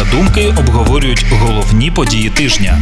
думки обговорюють головні події тижня.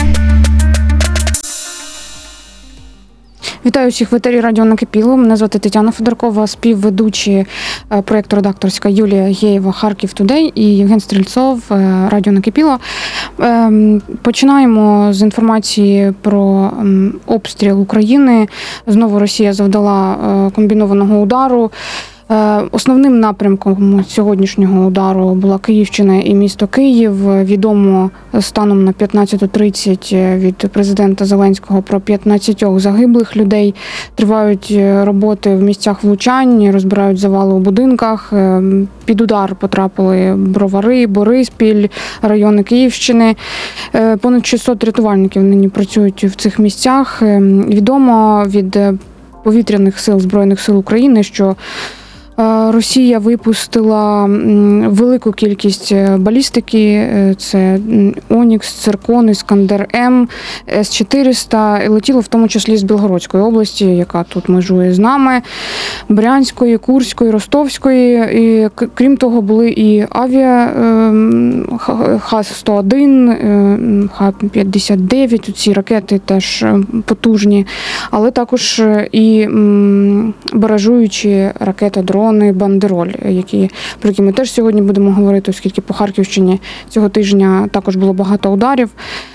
Вітаю всіх в етері Радіо Накипіло. Мене звати Тетяна Федоркова, співведучі проєкту редакторська Юлія Геєва, Харків Тудей і Євген Стрільцов, Радіо Накипіло. Починаємо з інформації про обстріл України. Знову Росія завдала комбінованого удару. Основним напрямком сьогоднішнього удару була Київщина і місто Київ. Відомо станом на 15:30 від президента Зеленського про 15 загиблих людей. Тривають роботи в місцях влучань, розбирають завали у будинках. Під удар потрапили Бровари, Бориспіль, райони Київщини. Понад 600 рятувальників нині працюють в цих місцях. Відомо від повітряних сил Збройних сил України, що Росія випустила велику кількість балістики, це Онікс, Циркон, Іскандер-М, С-400, летіло в тому числі з Білгородської області, яка тут межує з нами, Брянської, Курської, Ростовської. І, крім того, були і авіа Х-101, Х-59, ці ракети теж потужні, але також і баражуючі ракети-дрони, Бандероль, про які ми теж сьогодні будемо говорити, оскільки по Харківщині цього тижня також було багато ударів.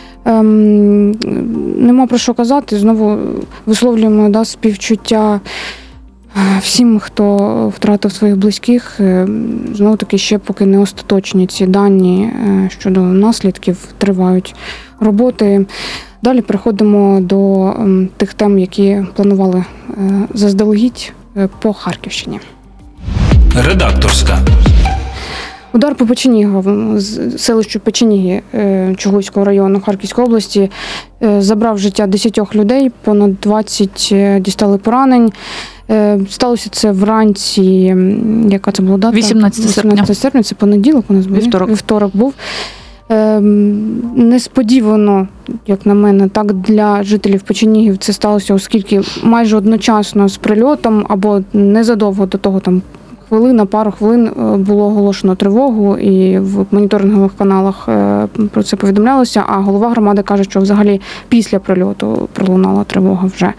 Нема про що казати, знову висловлюємо співчуття всім, хто втратив своїх близьких. Знову таки, ще поки не остаточні ці дані щодо наслідків, тривають роботи. Далі переходимо до тих тем, які планували заздалегідь по Харківщині. Редакторська. Удар по Печенігову, селищу Печеніги Чугуйського району Харківської області, забрав життя 10 людей, понад 20 дістали поранень. Сталося це вранці, яка це була дата? 18 серпня, це понеділок у нас був? Вівторок був. Несподівано, як на мене, так для жителів Печенігів це сталося, оскільки майже одночасно з прильотом або незадовго до того, там пару хвилин було оголошено тривогу, і в моніторингових каналах про це повідомлялося, а голова громади каже, що взагалі після прильоту пролунала тривога вже.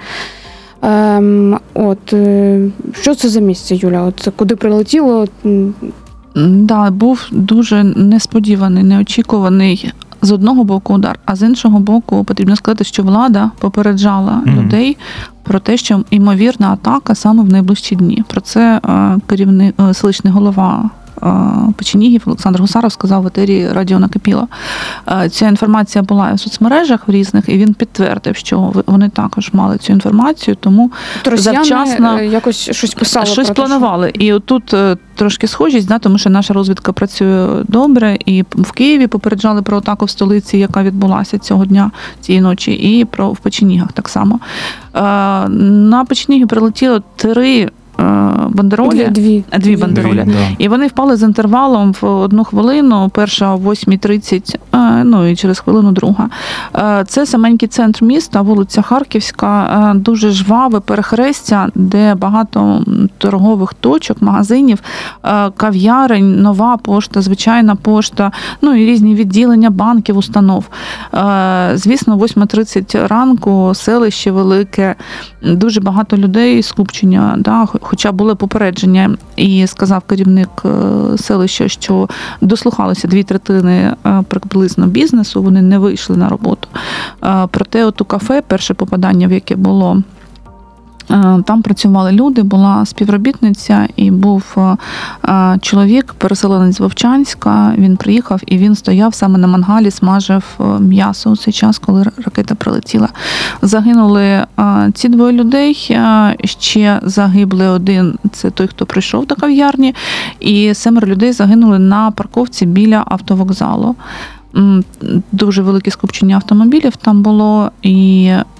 Що це за місце, Юля? Куди прилетіло? Да, був дуже несподіваний, неочікуваний з одного боку удар, а з іншого боку потрібно сказати, що влада попереджала людей про те, що ймовірна атака саме в найближчі дні. Про це селищний голова Печенігів Олександр Гусаров сказав в етері Радіо Накипіло. Ця інформація була в соцмережах в різних, і він підтвердив, що вони також мали цю інформацію, тому завчасно якось щось писали. Щось планували. І отут трошки схожість, тому що наша розвідка працює добре, і в Києві попереджали про атаку в столиці, яка відбулася цього дня, цієї ночі, і в Печенігах так само. На Печеніги прилетіло 3 бандеролі. Дві бандеролі. І вони впали з інтервалом в 1 хвилину, перша о 8:30, і через хвилину друга. Це саменький центр міста, вулиця Харківська, дуже жваве перехрестя, де багато торгових точок, магазинів, кав'ярень, нова пошта, звичайна пошта, і різні відділення банків, установ. Звісно, 8:30 ранку, селище велике, дуже багато людей, скупчення, хоча були попередження, і сказав керівник селища, що дослухалися 2/3 приблизно бізнесу, вони не вийшли на роботу. Проте у кафе, перше попадання, в яке було, там працювали люди, була співробітниця і був чоловік, переселенець з Вовчанська. Він приїхав і він стояв саме на мангалі, смажив м'ясо у цей час, коли ракета прилетіла. Загинули ці 2 людей, ще загибли 1, це той, хто прийшов до кав'ярні, і 7 людей загинули на парковці біля автовокзалу. Дуже велике скупчення автомобілів там було, і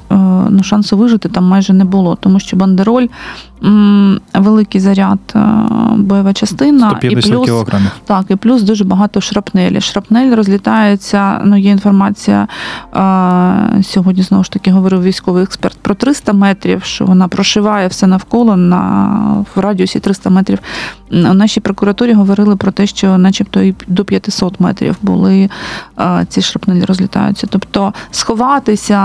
шансу вижити там майже не було, тому що бандероль, великий заряд, бойова частина. 150 і плюс, кілограмів. Так, і плюс дуже багато шрапнелі. Шрапнель розлітається, є інформація, сьогодні, знову ж таки, говорив військовий експерт, про 300 метрів, що вона прошиває все навколо в радіусі 300 метрів. У нашій прокуратурі говорили про те, що начебто і до 500 метрів були ці шрапнелі розлітаються. Тобто сховатися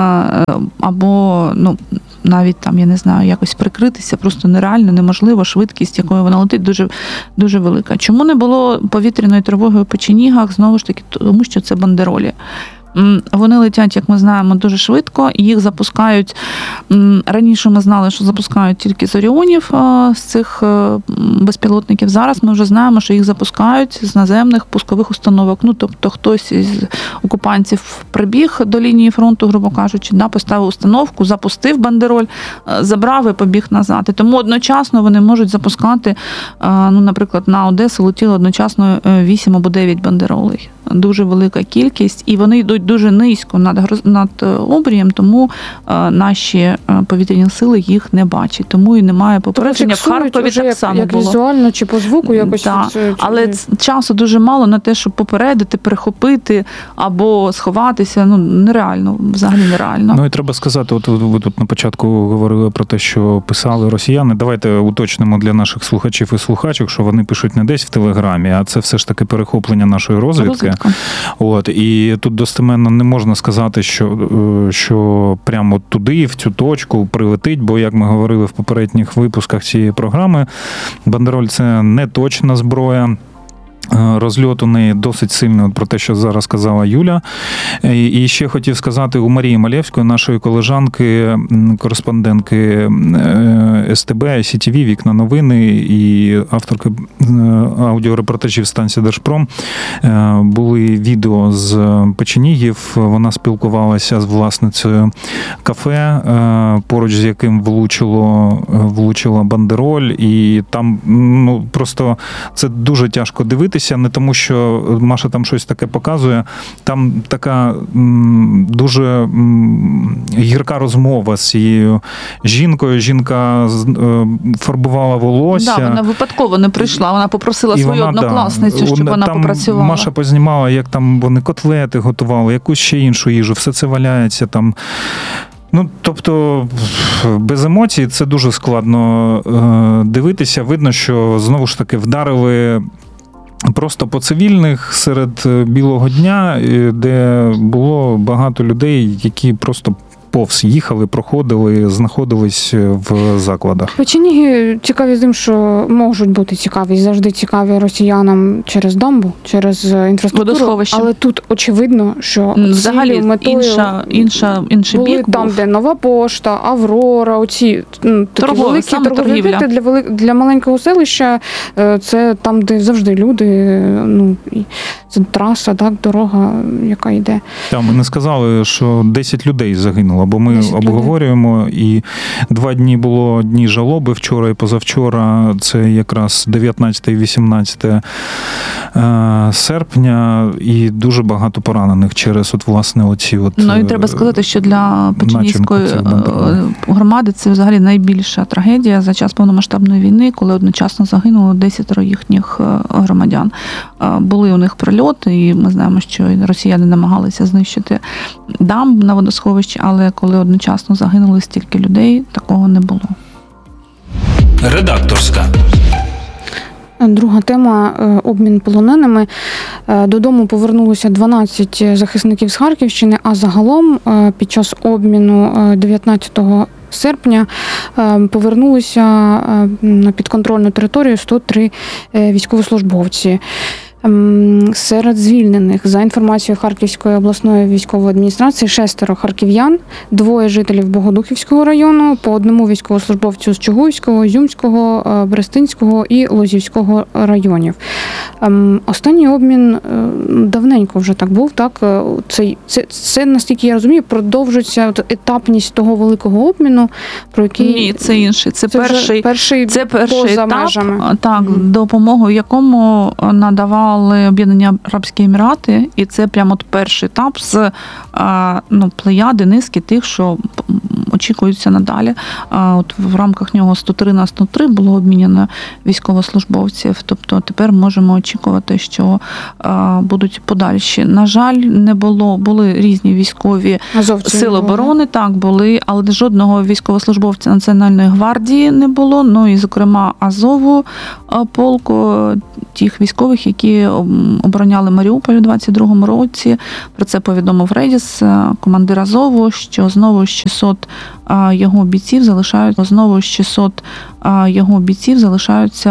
або навіть там, я не знаю, якось прикритися просто нереально, неможливо. Швидкість, якою вона летить, дуже, дуже велика. Чому не було повітряної тривоги у Печенігах? Знову ж таки, тому що це бандеролі. Вони летять, як ми знаємо, дуже швидко, і їх запускають. Раніше ми знали, що запускають тільки з Оріонів, з цих безпілотників. Зараз ми вже знаємо, що їх запускають з наземних пускових установок. Тобто хтось із окупантів прибіг до лінії фронту, грубо кажучи, поставив установку, запустив бандероль, забрав і побіг назад. І тому одночасно вони можуть запускати, наприклад, на Одесу летіло одночасно 8 або 9 бандеролей. Дуже велика кількість, і вони йдуть дуже низько над обрієм, тому наші повітряні сили їх не бачать. Тому і немає попередження. В Харкові так само як було. Візуально чи по звуку якось. Так. Але часу дуже мало на те, щоб попередити, перехопити або сховатися. Нереально, взагалі нереально. І треба сказати, от ви тут на початку говорили про те, що писали росіяни. Давайте уточнимо для наших слухачів і слухачок, що вони пишуть не десь в Телеграмі, а це все ж таки перехоплення нашої розвідки. І тут достеменно не можна сказати, що прямо туди, в цю точку прилетить, бо, як ми говорили в попередніх випусках цієї програми, бандероль – це не точна зброя. Розльот у неї досить сильний, про те, що зараз сказала Юля. І ще хотів сказати, у Марії Малєвської, нашої колежанки, кореспондентки СТБ, СІТВ, Вікна новини і авторки аудіорепортажів станції Держпром, були відео з Печенігів. Вона спілкувалася з власницею кафе, поруч з яким влучила бандероль. І там просто це дуже тяжко дивитися. Не тому, що Маша там щось таке показує. Там така дуже гірка розмова з цією жінкою. Жінка фарбувала волосся. Да, вона випадково не прийшла. Вона попросила свою однокласницю, щоб вона там попрацювала. Маша познімала, як там вони котлети готували, якусь ще іншу їжу. Все це валяється там. Тобто, без емоцій це дуже складно дивитися. Видно, що, знову ж таки, вдарили просто по цивільних серед білого дня, де було багато людей, які просто повз їхали, проходили, знаходились в закладах. Печеніги цікаві тим, що можуть бути цікаві, завжди цікаві росіянам через дамбу, через інфраструктуру. Водосховище. Але тут очевидно, що взагалі метою інший були бік там, був. де Нова Пошта, Аврора, оці такі великі торгові торгівля. об'єкти для маленького селища. Це там, де завжди люди, і це траса, так, дорога, яка йде. Там ми не сказали, що 10 людей загинуло, бо ми обговорюємо, і 2 дні було дні жалоби, вчора і позавчора, це якраз 19 і 18 серпня, і дуже багато поранених через власне оці і треба сказати, що для Печенізької громади це взагалі найбільша трагедія за час повномасштабної війни, коли одночасно загинуло 10 їхніх громадян. Були у них прильоти, і ми знаємо, що росіяни намагалися знищити дамб на водосховищі, але коли одночасно загинули стільки людей, такого не було. Редакторська. Друга тема – обмін полоненими. Додому повернулося 12 захисників з Харківщини, а загалом під час обміну 19 серпня повернулися на підконтрольну територію 103 військовослужбовці. Серед звільнених, за інформацією Харківської обласної військової адміністрації, 6 харків'ян, 2 жителів Богодухівського району, по 1 військовослужбовцю з Чугуївського, Ізюмського, Берестинського і Лозівського районів. Останній обмін давненько вже так був, так? Це, наскільки я розумію, продовжується етапність того великого обміну, про який... Ні, це інший. Це перший поза етап, межами. Так, допомогу якому надавав Об'єднані Арабські Емірати, і це прямо перший етап з плеяди, низки тих, що очікуються надалі. От в рамках нього 103 на 103 було обміняно військовослужбовців. Тобто тепер можемо очікувати, що будуть подальші. На жаль, не було, були різні військові сили оборони, так, були, але жодного військовослужбовця Національної гвардії не було. Ну і, зокрема, Азову полку, тих військових, які обороняли Маріуполь у 22-му році. Про це повідомив Редіс, командир Азову, що знову 600 його бійців залишаються